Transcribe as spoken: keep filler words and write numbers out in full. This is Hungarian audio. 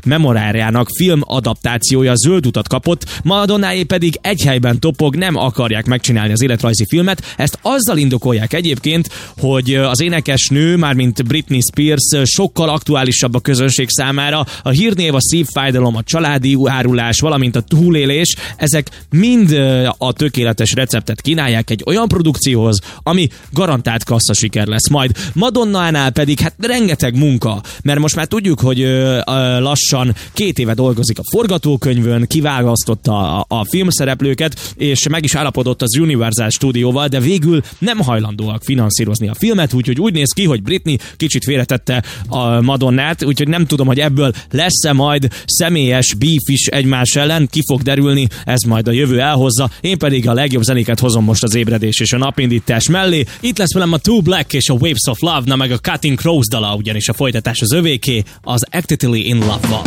memoráriának film adaptációja zöld utat kapott, Madonnáé pedig egy helyben topog, nem akarják megcsinálni az életrajzi filmet. Ezt azzal indokolják egyébként, hogy az énekesnő, mármint Britney Spears sokkal aktuálisabb a közönség számára. A hírnév, a szívfájdalom, a családi árulás, valamint a túlélés, ezek mind a tökéletes receptet kínálják egy olyan produkcióhoz, ami garantált kasszasiker lesz majd. Madonnánál pedig hát rengeteg munka, mert most már tudjuk, hogy ö, ö, lassan két éve dolgozik a forgatókönyvön, kiválasztotta a, a filmszereplőket, és meg is állapodott az Universal stúdióval, de végül nem hajlandóak finanszírozni a filmet, úgyhogy úgy néz ki, hogy Britney kicsit félretette a Madonnát, úgyhogy nem tudom, hogy ebből lesz-e majd személyes beef is egymás ellen, ki fog derülni, ez majd a jövő elhozza. Én pedig a legjobb zenéket hozom most az ébredés és a napindítás mellé. Itt lesz velem a Two Black és a Waves of Love, na meg a Cutting Crows dala, ugyanis a folytatás az övéké, az Actively in Love van.